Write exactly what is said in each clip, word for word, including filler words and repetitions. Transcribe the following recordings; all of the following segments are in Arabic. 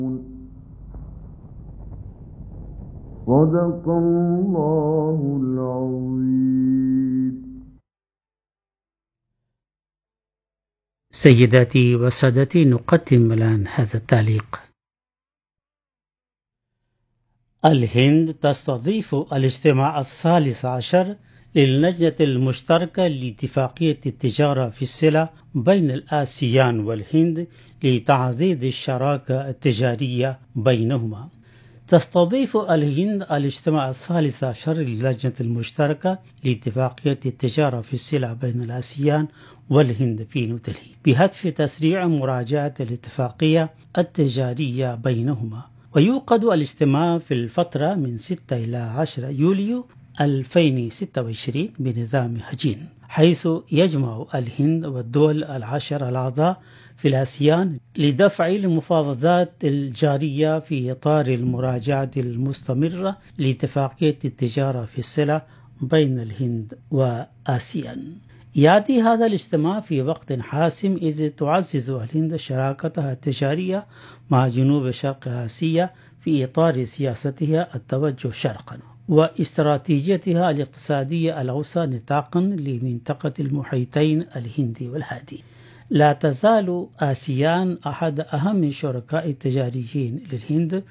صدق الله العظيم. سيداتي وسادتي، نقدم الآن هذا التعليق. الهند تستضيف الاجتماع الثالث عشر للجنة المشتركة لاتفاقية التجارة في السلع بين الآسيان والهند لتعزيز الشراكة التجارية بينهما. تستضيف الهند الاجتماع الثالث عشر للجنة المشتركة لاتفاقية التجارة في السلع بين الآسيان والهند في نيودلهي بهدف تسريع مراجعة الاتفاقية التجارية بينهما. ويوقد الاجتماع في الفترة من ستة إلى عشرة يوليو ألفين وستة وعشرين بنظام هجين، حيث يجمع الهند والدول العشر الأعضاء في الآسيان لدفع المفاوضات الجارية في إطار المراجعة المستمرة لاتفاقية التجارة في السلع بين الهند وآسيان. يأتي هذا الاجتماع في وقت حاسم، إذ تعزز الهند شراكتها التجارية مع جنوب شرق آسيا في إطار سياستها التوجه شرقا واستراتيجيتها الاقتصادية الأوسع نطاقا لمنطقة المحيطين الهندي والهادي. لا تزال آسيان أحد أهم الشركاء التجاريين للهند،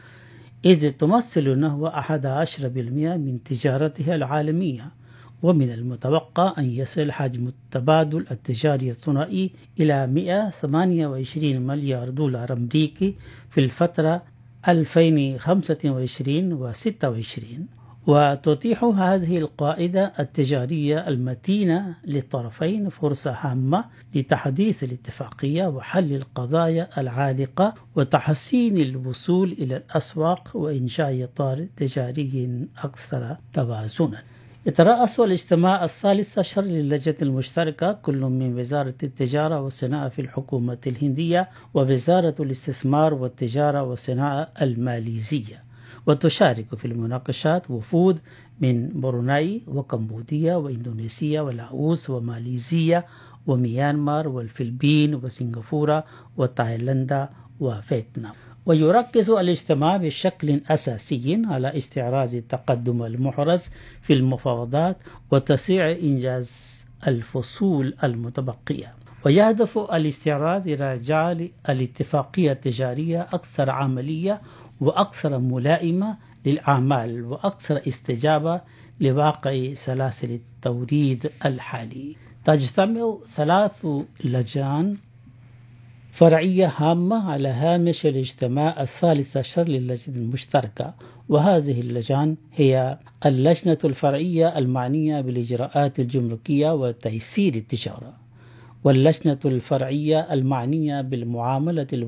إذ تمثل نحو أحد عشر بالمئة من تجارتها العالمية، ومن المتوقع أن يصل حجم التبادل التجاري الثنائي إلى مئة وثمانية وعشرين مليار دولار أمريكي في الفترة ألفين وخمسة وعشرين وستة وعشرين. وتتيح هذه القاعدة التجارية المتينة للطرفين فرصة هامة لتحديث الاتفاقية وحل القضايا العالقة وتحسين الوصول إلى الأسواق وإنشاء إطار تجاري أكثر توازنا. يترأس الاجتماع الثالث عشر للجنة المشتركة كل من وزارة التجارة والصناعة في الحكومة الهندية ووزارة الاستثمار والتجارة والصناعة الماليزية، وتشارك في المناقشات وفود من بروناي وكمبوديا وإندونيسيا ولاوس وماليزيا وميانمار والفلبين وسنغافورة وتايلاندا وفيتنام. ويركز الاجتماع بشكل أساسي على استعراض التقدم المحرز في المفاوضات وتسريع إنجاز الفصول المتبقية. ويهدف الاستعراض إلى جعل الاتفاقية التجارية أكثر عملية وأكثر ملائمة للأعمال وأكثر استجابة لواقع سلاسل التوريد الحالي. تجتمع ثلاث لجان فرعية هامة على هامش الاجتماع الثالث عشر للجنة المشتركة، وهذه اللجان هي اللجنة الفرعية المعنية بالإجراءات الجمركية وتيسير التجارة، واللجنة الفرعية المعنية بالمعاملة